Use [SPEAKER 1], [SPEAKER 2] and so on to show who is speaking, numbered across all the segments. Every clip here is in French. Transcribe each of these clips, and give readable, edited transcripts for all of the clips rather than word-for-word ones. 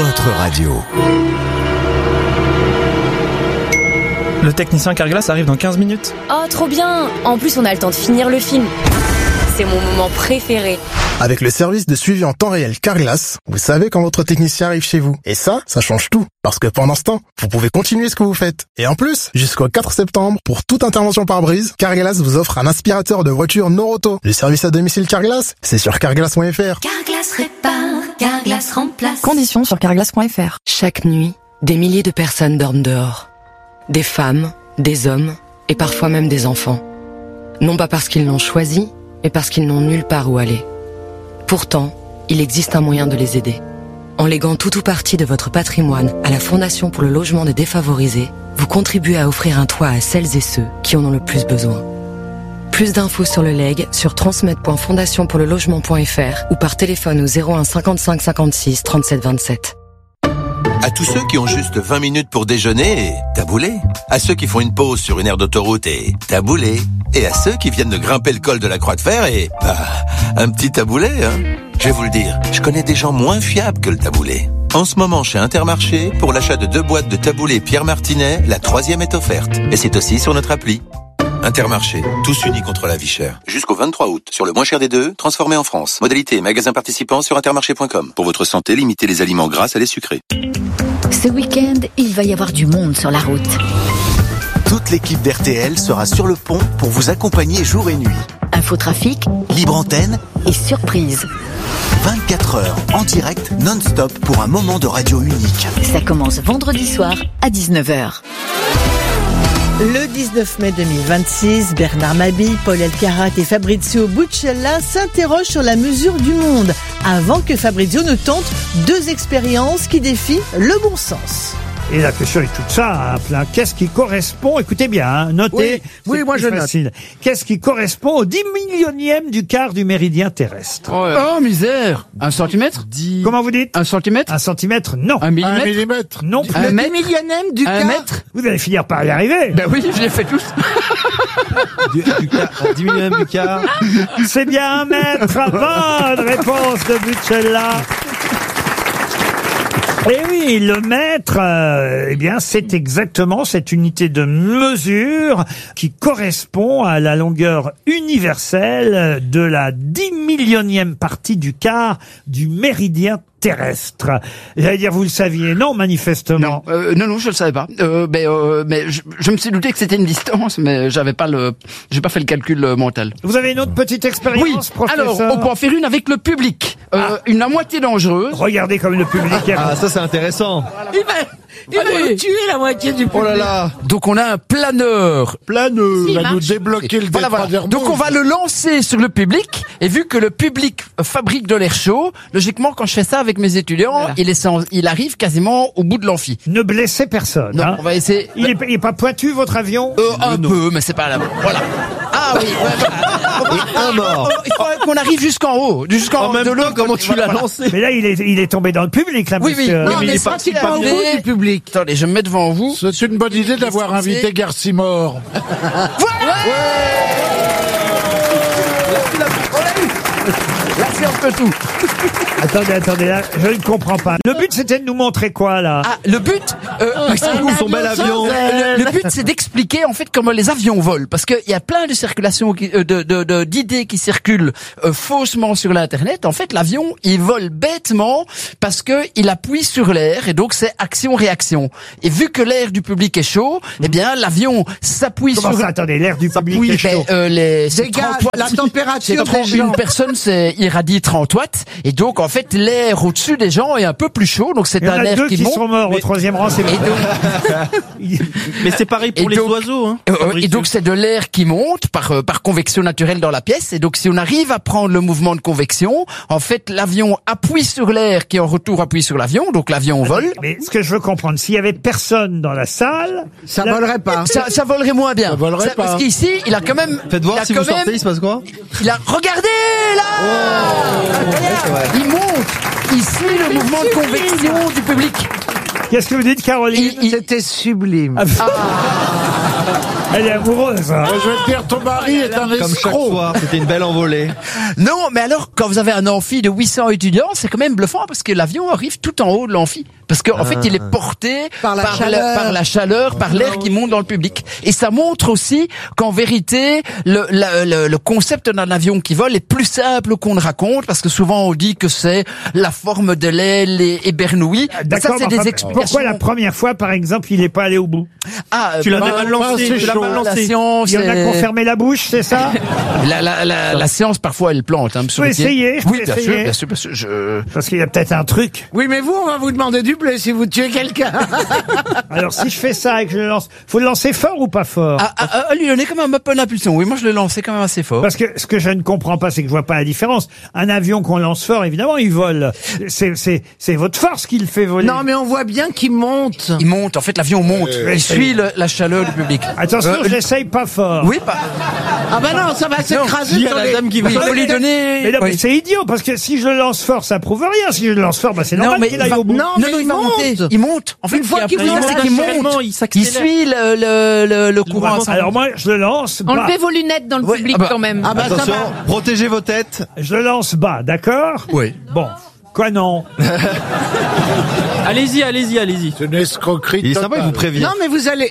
[SPEAKER 1] votre radio.
[SPEAKER 2] Le technicien Carglass arrive dans 15 minutes.
[SPEAKER 3] Oh, trop bien! En plus, on a le temps de finir le film. C'est mon moment préféré.
[SPEAKER 4] Avec le service de suivi en temps réel Carglass, vous savez quand votre technicien arrive chez vous. Et ça change tout. Parce que pendant ce temps, vous pouvez continuer ce que vous faites. Et en plus, jusqu'au 4 septembre, pour toute intervention pare-brise, Carglass vous offre un aspirateur de voiture Noroto. Le service à domicile Carglass, c'est sur carglass.fr.
[SPEAKER 5] Carglass répare, Carglass remplace.
[SPEAKER 6] Conditions sur carglass.fr.
[SPEAKER 7] Chaque nuit, des milliers de personnes dorment dehors. Des femmes, des hommes et parfois même des enfants. Non pas parce qu'ils l'ont choisi, mais parce qu'ils n'ont nulle part où aller. Pourtant, il existe un moyen de les aider. En léguant tout ou partie de votre patrimoine à la Fondation pour le logement des défavorisés, vous contribuez à offrir un toit à celles et ceux qui en ont le plus besoin. Plus d'infos sur le legs sur transmet.fondationpourlelogement.fr ou par téléphone au 01 55 56 37 27.
[SPEAKER 8] À tous ceux qui ont juste 20 minutes pour déjeuner et taboulé. À ceux qui font une pause sur une aire d'autoroute et taboulé. Et à ceux qui viennent de grimper le col de la Croix de Fer et... un petit taboulé, hein. Je vais vous le dire, je connais des gens moins fiables que le taboulé. En ce moment, chez Intermarché, pour l'achat de 2 boîtes de taboulé Pierre Martinet, la 3e est offerte. Et c'est aussi sur notre appli. Intermarché, tous unis contre la vie chère. Jusqu'au 23 août, sur le moins cher des deux, transformé en France. Modalité et magasin participant sur intermarché.com. Pour votre santé, limitez les aliments gras à les sucrés.
[SPEAKER 5] Ce week-end, il va y avoir du monde sur la route.
[SPEAKER 1] Toute l'équipe d'RTL sera sur le pont pour vous accompagner jour et nuit.
[SPEAKER 5] Infotrafic,
[SPEAKER 1] Libre antenne
[SPEAKER 5] et surprise.
[SPEAKER 1] 24 heures en direct non-stop pour un moment de radio unique.
[SPEAKER 5] Ça commence vendredi soir à 19h.
[SPEAKER 9] Le 19 mai 2026, Bernard Mabille, Paul Elkarat et Fabrizio Buccella s'interrogent sur la mesure du monde avant que Fabrizio ne tente 2 expériences qui défient le bon sens.
[SPEAKER 10] Et la question est toute simple. Qu'est-ce qui correspond, écoutez bien, hein, notez.
[SPEAKER 11] Oui, moi je
[SPEAKER 10] facile.
[SPEAKER 11] note.
[SPEAKER 10] Qu'est-ce qui correspond au 10 millionième du quart du méridien terrestre?
[SPEAKER 11] Oh, misère. 1 centimètre?
[SPEAKER 10] Comment vous dites?
[SPEAKER 11] 1 centimètre?
[SPEAKER 10] 1 centimètre, non.
[SPEAKER 11] 1 millimètre?
[SPEAKER 4] 1 millimètre.
[SPEAKER 10] Non.
[SPEAKER 11] Un
[SPEAKER 9] Le
[SPEAKER 11] mètre?
[SPEAKER 9] millionième du
[SPEAKER 11] 1
[SPEAKER 9] quart.
[SPEAKER 11] mètre?
[SPEAKER 10] Vous allez finir par y arriver.
[SPEAKER 11] Ben oui, je l'ai fait tous.
[SPEAKER 2] 10 millionième du quart.
[SPEAKER 10] C'est bien 1 mètre. Bonne réponse de Buccella. Et oui, le mètre, eh bien, c'est exactement cette unité de mesure qui correspond à la longueur universelle de la 10 millionième partie du quart du méridien terrestre. J'allais dire, vous le saviez, non, manifestement.
[SPEAKER 11] Non, je le savais pas. Mais je me suis douté que c'était une distance, mais j'ai pas fait le calcul mental.
[SPEAKER 10] Vous avez une autre petite expérience,
[SPEAKER 11] Oui.
[SPEAKER 10] professeur?
[SPEAKER 11] Alors, on peut en faire une avec le public. Une à moitié dangereuse.
[SPEAKER 10] Regardez comme le public est...
[SPEAKER 2] Ah, ça c'est intéressant.
[SPEAKER 9] Il va nous tuer la moitié du public.
[SPEAKER 2] Oh là là.
[SPEAKER 11] Donc on a un planeur.
[SPEAKER 4] Il va nous débloquer le détroit d'Hermose.
[SPEAKER 11] Donc on va le lancer sur le public, et vu que le public fabrique de l'air chaud, logiquement quand je fais ça avec mes étudiants, il arrive quasiment au bout de l'amphi.
[SPEAKER 10] Ne blessez personne.
[SPEAKER 11] Non,
[SPEAKER 10] hein.
[SPEAKER 11] on va essayer.
[SPEAKER 10] Il est pas pointu, votre avion?
[SPEAKER 11] Un peu, mais c'est pas la... Voilà. Ah oui.
[SPEAKER 2] Et un mort.
[SPEAKER 11] Il faudrait qu'on arrive jusqu'en haut.
[SPEAKER 2] En même temps, comment tu l'as lancé?
[SPEAKER 10] Mais là, il est tombé dans le public, là,
[SPEAKER 11] Oui,
[SPEAKER 10] monsieur.
[SPEAKER 11] non,
[SPEAKER 2] mais
[SPEAKER 11] mais
[SPEAKER 2] il est
[SPEAKER 11] ça,
[SPEAKER 2] parti
[SPEAKER 11] il
[SPEAKER 2] par
[SPEAKER 11] est
[SPEAKER 2] le
[SPEAKER 11] arrivé.
[SPEAKER 9] Du public.
[SPEAKER 11] Attendez, je me mets devant vous.
[SPEAKER 4] C'est une bonne idée d'avoir invité Garcimore.
[SPEAKER 11] Là, c'est un peu tout.
[SPEAKER 10] Attendez, là, je ne comprends pas. Le but, c'était de nous montrer quoi, là?
[SPEAKER 11] Ah, le but,
[SPEAKER 2] Son bel avion.
[SPEAKER 11] le but, c'est d'expliquer en fait comment les avions volent, parce qu'il y a plein de circulations, d'idées qui circulent faussement sur l'internet. En fait, l'avion, il vole bêtement parce que il appuie sur l'air, et donc c'est action-réaction. Et vu que l'air du public est chaud, eh bien l'avion s'appuie
[SPEAKER 10] Comment
[SPEAKER 11] sur.
[SPEAKER 10] ça, attendez, l'air du public est chaud.
[SPEAKER 11] C'est
[SPEAKER 9] 30 watts. La température
[SPEAKER 11] c'est
[SPEAKER 9] des gens.
[SPEAKER 11] une personne, c'est irradie 30 watts, et donc en fait l'air au-dessus des gens est un peu plus chaud, donc c'est
[SPEAKER 10] Il y en
[SPEAKER 11] un
[SPEAKER 10] a
[SPEAKER 11] air
[SPEAKER 10] 2 qui
[SPEAKER 11] monte.
[SPEAKER 10] sont morts au 3e rang, c'est
[SPEAKER 11] Et donc,
[SPEAKER 2] Mais c'est pareil pour
[SPEAKER 11] Et
[SPEAKER 2] les
[SPEAKER 11] donc-
[SPEAKER 2] oiseaux, hein.
[SPEAKER 11] et donc c'est de l'air qui monte par convection naturelle dans la pièce, et donc si on arrive à prendre le mouvement de convection, en fait l'avion appuie sur l'air qui en retour appuie sur l'avion, donc l'avion vole.
[SPEAKER 10] Mais ce que je veux comprendre, s'il y avait personne dans la salle,
[SPEAKER 9] Ça
[SPEAKER 10] là-
[SPEAKER 9] volerait pas.
[SPEAKER 11] Ça volerait moins bien.
[SPEAKER 4] Ça volerait pas.
[SPEAKER 11] Parce qu'ici, il a quand même...
[SPEAKER 2] Faites voir si vous sortez, il se passe quoi?
[SPEAKER 11] Regardez, là Regarde, il monte. Il suit le mouvement de convection du public.
[SPEAKER 10] Qu'est-ce que vous dites, Caroline?
[SPEAKER 9] C'était sublime.
[SPEAKER 10] Ah, Elle est amoureuse. Hein.
[SPEAKER 6] Je vais te dire, ton mari est un
[SPEAKER 12] Comme chaque
[SPEAKER 6] escroc.
[SPEAKER 12] soir, c'était une belle envolée.
[SPEAKER 11] Non, mais alors, quand vous avez un amphi de 800 étudiants, c'est quand même bluffant parce que l'avion arrive tout en haut de l'amphi. Parce qu'en fait, il est porté par la chaleur, par l'air qui monte dans le public. Et ça montre aussi qu'en vérité, le concept d'un avion qui vole est plus simple qu'on ne raconte, parce que souvent on dit que c'est la forme de l'aile ébernouie.
[SPEAKER 10] D'accord,
[SPEAKER 11] ça, c'est des explications.
[SPEAKER 10] Pourquoi la première fois, par exemple, il n'est pas allé au bout?
[SPEAKER 2] Tu l'as mal lancé, tu l'as mal lancé.
[SPEAKER 10] Il en a confirmé la bouche, c'est ça?
[SPEAKER 11] La science, parfois, elle plante. Hein,
[SPEAKER 10] je peux essayer,
[SPEAKER 11] Oui, bien sûr,
[SPEAKER 10] Parce qu'il y a peut-être un truc.
[SPEAKER 6] Oui, mais vous, on va vous demander du blé si vous tuez quelqu'un.
[SPEAKER 10] Alors, si je fais ça et que je le lance, faut le lancer fort ou pas fort?
[SPEAKER 11] Lui donner quand même un peu d'impulsion. Oui, moi, je le lançais quand même assez fort.
[SPEAKER 10] Parce que ce que je ne comprends pas, c'est que je vois pas la différence. Un avion qu'on lance fort, évidemment, il vole. C'est votre force qui le fait voler.
[SPEAKER 6] Non, mais on voit bien qu'il monte.
[SPEAKER 11] Il monte. En fait, l'avion monte. Il suit la chaleur du public.
[SPEAKER 10] Attention, je l'essaye pas fort.
[SPEAKER 11] Oui, pas.
[SPEAKER 6] Ah bah non, ça va s'écraser.
[SPEAKER 2] la dame qui va.
[SPEAKER 11] Il faut lui donner.
[SPEAKER 10] Mais non, mais c'est idiot, parce que si je le lance fort, ça prouve rien. Si je le lance fort, bah c'est
[SPEAKER 11] Non,
[SPEAKER 10] normal
[SPEAKER 11] mais
[SPEAKER 10] qu'il aille au bout.
[SPEAKER 11] Non, il va monter. Il monte. En fait,
[SPEAKER 6] Une fois qu'il
[SPEAKER 11] il monte, il suit le courant.
[SPEAKER 10] Alors moi, je le lance bas.
[SPEAKER 3] Enlevez vos lunettes dans le public quand même.
[SPEAKER 6] Ah bah ça
[SPEAKER 12] Attention,
[SPEAKER 6] va.
[SPEAKER 12] protégez vos têtes.
[SPEAKER 10] Je le lance bas, d'accord?
[SPEAKER 11] Oui.
[SPEAKER 10] Bon. Quoi non?
[SPEAKER 2] Allez-y.
[SPEAKER 6] C'est une escroquerie.
[SPEAKER 12] Il est sympa, il vous prévient.
[SPEAKER 6] Non, mais vous allez...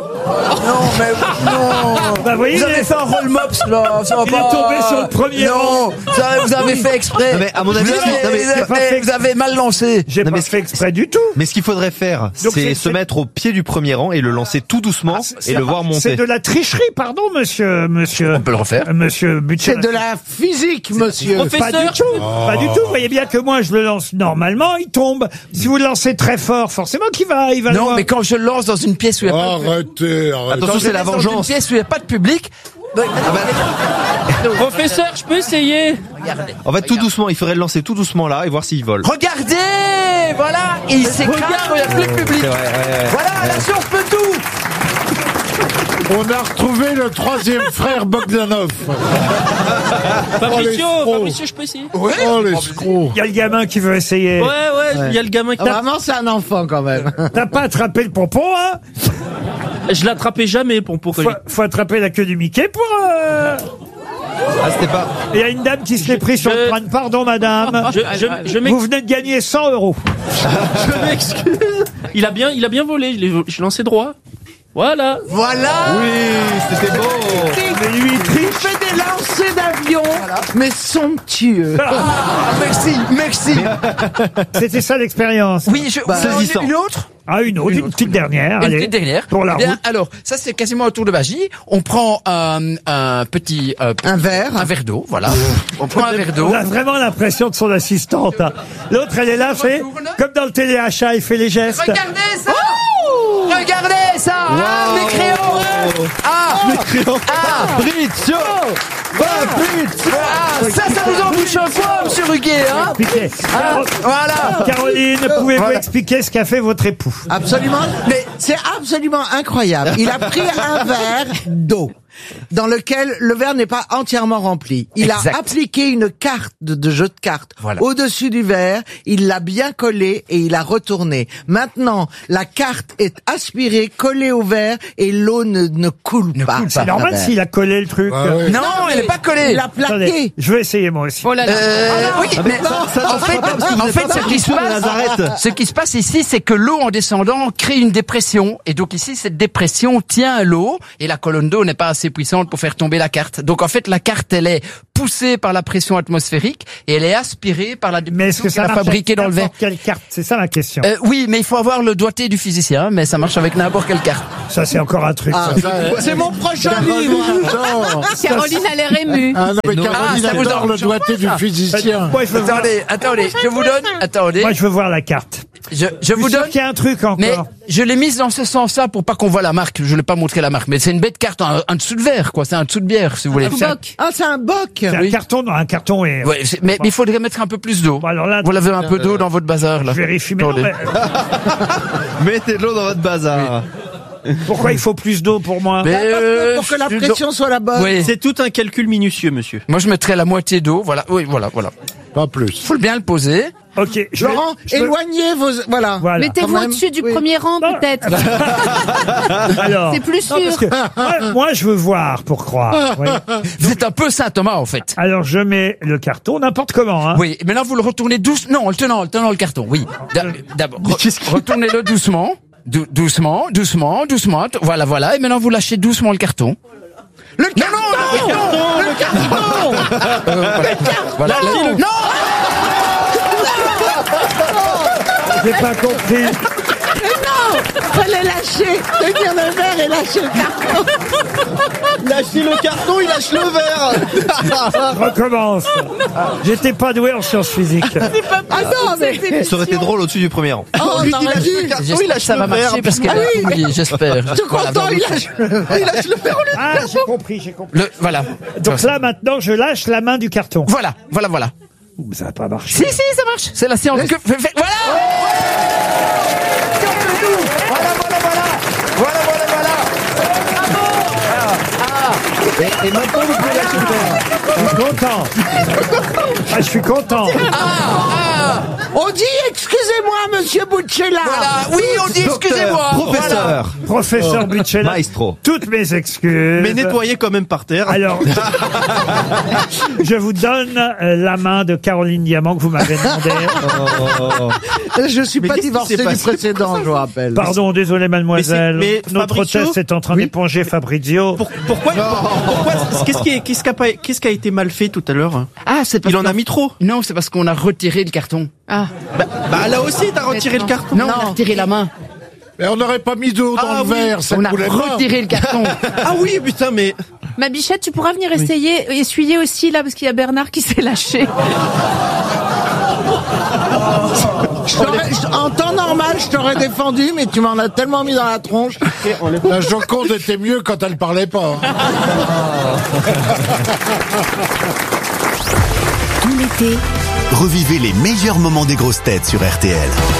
[SPEAKER 10] Bah, voyez,
[SPEAKER 11] Vous avez fait un roll mops là, ça va
[SPEAKER 10] il
[SPEAKER 11] pas.
[SPEAKER 10] est tombé sur le premier rang.
[SPEAKER 11] Non, vous avez fait exprès.
[SPEAKER 12] Non, mais à mon avis,
[SPEAKER 11] vous avez mal lancé.
[SPEAKER 10] J'ai pas fait exprès du tout.
[SPEAKER 12] Mais ce qu'il faudrait faire,
[SPEAKER 10] Donc,
[SPEAKER 12] c'est se mettre au pied du premier rang et le lancer tout doucement et le voir monter.
[SPEAKER 10] C'est de la tricherie, pardon, monsieur.
[SPEAKER 11] On peut le refaire.
[SPEAKER 10] Monsieur Butcher.
[SPEAKER 6] C'est de la physique, monsieur.
[SPEAKER 10] Pas du tout. Pas du tout. Vous voyez bien que moi, je le lance normalement, il tombe. Si vous le lancez très fort, forcément qu'il va, il va.
[SPEAKER 11] Non, mais quand je le lance dans une pièce où il y a pas de
[SPEAKER 6] Arrêtez.
[SPEAKER 12] Attention, c'est la
[SPEAKER 11] dans une
[SPEAKER 12] vengeance.
[SPEAKER 11] pièce où il n'y a pas de public.
[SPEAKER 2] Professeur, je peux essayer?
[SPEAKER 11] Regardez.
[SPEAKER 12] En fait, tout doucement, il faudrait le lancer tout doucement là et voir s'il vole.
[SPEAKER 11] Regardez, voilà, et il s'écrase quand il n'y a plus de public.
[SPEAKER 12] C'est vrai, ouais.
[SPEAKER 11] Voilà, la science peut tout.
[SPEAKER 6] On a retrouvé le troisième frère Bogdanov.
[SPEAKER 2] Fabricio, je peux essayer?
[SPEAKER 6] Oh, l'escroc.
[SPEAKER 10] Il y a le gamin qui veut essayer.
[SPEAKER 2] Ouais, il y a le gamin qui
[SPEAKER 6] Vraiment, c'est un enfant, quand même.
[SPEAKER 10] T'as pas attrapé le pompon, hein?
[SPEAKER 2] Je l'attrapais jamais, Pompo.
[SPEAKER 10] Faut attraper la queue du Mickey pour...
[SPEAKER 12] Ah, c'était pas...
[SPEAKER 10] Il y a une dame qui se l'est pris sur le crâne. Pardon, madame. Vous venez de gagner 100 €.
[SPEAKER 2] Je m'excuse. Il a bien volé. Je lancé droit. Voilà.
[SPEAKER 12] Oui, c'était beau.
[SPEAKER 10] Mais lui, il triche.
[SPEAKER 6] Il fait des lancers d'avion, mais somptueux.
[SPEAKER 11] Merci.
[SPEAKER 10] C'était ça l'expérience.
[SPEAKER 11] Oui,
[SPEAKER 12] saisissant.
[SPEAKER 11] une autre.
[SPEAKER 10] Ah, une petite dernière.
[SPEAKER 11] Une
[SPEAKER 10] Allez,
[SPEAKER 11] petite dernière.
[SPEAKER 10] pour la
[SPEAKER 11] Eh bien,
[SPEAKER 10] route.
[SPEAKER 11] alors, ça c'est quasiment un tour de magie. On prend un petit
[SPEAKER 6] Un verre
[SPEAKER 11] d'eau, voilà. On prend un verre d'eau.
[SPEAKER 10] On a vraiment l'impression de son assistante. Hein. L'autre, elle est là, fait comme dans le téléachat, il fait les gestes.
[SPEAKER 11] Regardez ça. Regardez ça. Ah, mes crayons.
[SPEAKER 12] Fabrizio.
[SPEAKER 11] Ça nous en touche un fois, monsieur Ruguet, hein. Voilà.
[SPEAKER 10] Caroline, pouvez-vous expliquer ce qu'a fait votre époux?
[SPEAKER 6] Absolument. Mais c'est absolument incroyable. Il a pris un verre d'eau dans lequel le verre n'est pas entièrement rempli. Il a appliqué une carte de jeu de cartes au-dessus du verre, il l'a bien collé et il a retourné. Maintenant, la carte est aspirée, collée au verre et l'eau ne coule pas.
[SPEAKER 10] C'est normal s'il a collé le truc.
[SPEAKER 11] Non, elle n'est pas collée.
[SPEAKER 6] Il a plaqué.
[SPEAKER 10] Attendez, je vais essayer moi aussi.
[SPEAKER 11] Oui, mais en fait, ce qui se passe ici, c'est que l'eau en descendant crée une dépression, et donc ici, cette dépression tient à l'eau, et la colonne d'eau n'est pas assez puissante pour faire tomber la carte. Donc en fait, la carte, elle est poussée par la pression atmosphérique, et elle est aspirée par la
[SPEAKER 10] Mais est-ce
[SPEAKER 11] dépression
[SPEAKER 10] que ça
[SPEAKER 11] qu'elle a
[SPEAKER 10] marche
[SPEAKER 11] fabriquée
[SPEAKER 10] avec
[SPEAKER 11] dans le verre.
[SPEAKER 10] n'importe quelle carte? C'est ça ma question.
[SPEAKER 11] Oui, mais il faut avoir le doigté du physicien, mais ça marche avec n'importe quelle carte.
[SPEAKER 10] Ça, c'est encore un truc. ça.
[SPEAKER 6] C'est mon prochain livre.
[SPEAKER 3] Caroline a l'air émue.
[SPEAKER 6] Ah non, mais Caroline
[SPEAKER 11] ça vous
[SPEAKER 6] adore le doigté du physicien.
[SPEAKER 10] Moi, je veux voir,
[SPEAKER 11] Attendez, je vous donne. Attendez.
[SPEAKER 10] moi, je veux voir la carte.
[SPEAKER 11] Je vous
[SPEAKER 10] suis sûr
[SPEAKER 11] donne.
[SPEAKER 10] qu'il y a un truc encore.
[SPEAKER 11] Mais je l'ai mise dans ce sens-là pour pas qu'on voit la marque. Je l'ai pas montré la marque, mais c'est une bête carte en dessous de verre, quoi. C'est un dessous de bière, si vous voulez.
[SPEAKER 6] Ah, c'est un boc.
[SPEAKER 10] C'est un carton, non, un carton et...
[SPEAKER 11] Ouais, mais il faudrait mettre un peu plus d'eau.
[SPEAKER 10] Bon, alors là,
[SPEAKER 11] Vous l'avez un peu d'eau dans votre bazar, là.
[SPEAKER 10] je vérifie. Mais non,
[SPEAKER 11] Attendez.
[SPEAKER 10] mais
[SPEAKER 12] Mettez de l'eau dans votre bazar.
[SPEAKER 10] pourquoi il faut plus d'eau pour moi?
[SPEAKER 11] Mais,
[SPEAKER 6] Pour que la pression soit la bonne.
[SPEAKER 11] Oui.
[SPEAKER 2] C'est tout un calcul minutieux, monsieur.
[SPEAKER 11] Moi, je mettrais la moitié d'eau. Voilà. Oui, voilà.
[SPEAKER 13] Pas plus.
[SPEAKER 11] Faut bien le poser.
[SPEAKER 10] Ok.
[SPEAKER 6] Laurent, éloignez vos... Voilà.
[SPEAKER 14] Mettez-vous au-dessus du premier rang, peut-être.
[SPEAKER 10] Alors,
[SPEAKER 14] C'est plus sûr.
[SPEAKER 10] non, parce que moi, je veux voir pour croire. Oui.
[SPEAKER 11] Vous êtes un peu Saint-Thomas, en fait.
[SPEAKER 10] Alors, je mets le carton n'importe comment. Hein.
[SPEAKER 11] Oui, maintenant vous le retournez doucement. Non, en le tenant le carton, oui. D'abord, retournez-le doucement. Doucement. Voilà. Et maintenant vous lâchez doucement le carton.
[SPEAKER 6] Le carton. Le carton.
[SPEAKER 11] Voilà. Non.
[SPEAKER 10] J'ai pas compris.
[SPEAKER 6] Mais non, fallait lâcher. Tenir le verre et lâcher le carton.
[SPEAKER 2] Lâchez le carton, il lâche le verre.
[SPEAKER 10] Recommence. J'étais pas doué en sciences physiques.
[SPEAKER 6] Ah non, mais
[SPEAKER 12] Ça aurait été drôle au-dessus du premier rang.
[SPEAKER 6] Oh,
[SPEAKER 2] Il lâche le carton, il lâche
[SPEAKER 11] Ça va
[SPEAKER 2] le verre.
[SPEAKER 11] marcher parce qu'elle a tout dit, j'espère.
[SPEAKER 6] je suis content, il lâche le verre au lieu du
[SPEAKER 10] Ah,
[SPEAKER 6] carton.
[SPEAKER 10] j'ai compris.
[SPEAKER 11] Voilà.
[SPEAKER 10] Donc là, maintenant, je lâche la main du carton.
[SPEAKER 11] Voilà.
[SPEAKER 10] Ouh, ça va pas marcher.
[SPEAKER 11] Si, ça marche. C'est la séance que... Voilà.
[SPEAKER 13] Et maintenant, vous pouvez lâcher le verre.
[SPEAKER 10] Je suis content.
[SPEAKER 6] On dit excusez-moi, monsieur Buccella.
[SPEAKER 11] Voilà. Oui, on dit excusez-moi.
[SPEAKER 12] Professeur.
[SPEAKER 10] Professeur Buccella.
[SPEAKER 12] Maestro.
[SPEAKER 10] Toutes mes excuses.
[SPEAKER 2] Mais nettoyez quand même par terre.
[SPEAKER 10] Alors, je vous donne la main de Caroline Diamant que vous m'avez demandé.
[SPEAKER 6] Je suis pas
[SPEAKER 2] qu'est-ce qui
[SPEAKER 6] divorcé
[SPEAKER 2] s'est
[SPEAKER 6] du
[SPEAKER 2] passé
[SPEAKER 6] précédent, je vous rappelle.
[SPEAKER 10] Pardon, désolé mademoiselle.
[SPEAKER 2] Mais
[SPEAKER 10] Notre
[SPEAKER 2] Fabrizio,
[SPEAKER 10] hôtesse est en train d'éponger Fabrizio.
[SPEAKER 2] Pourquoi qu'est-ce qui a été mal fait tout à l'heure?
[SPEAKER 11] Ah, c'est parce
[SPEAKER 2] Il en a mis trop.
[SPEAKER 11] Non, c'est parce qu'on a retiré le carton.
[SPEAKER 14] Ah.
[SPEAKER 2] Bah là aussi, t'as retiré le carton.
[SPEAKER 11] Non, on a retiré la main.
[SPEAKER 13] Mais on n'aurait pas mis d'eau dans le verre, ça
[SPEAKER 11] On
[SPEAKER 13] ne
[SPEAKER 11] a
[SPEAKER 13] coulait pas.
[SPEAKER 11] retiré le carton.
[SPEAKER 2] Ah oui, putain, mais...
[SPEAKER 14] Ma bichette, tu pourras venir essuyer aussi, là, parce qu'il y a Bernard qui s'est lâché.
[SPEAKER 6] En temps normal, je t'aurais défendu, mais tu m'en as tellement mis dans la tronche.
[SPEAKER 13] La Joconde était mieux quand elle parlait pas.
[SPEAKER 1] Tout l'été, revivez les meilleurs moments des grosses têtes sur RTL.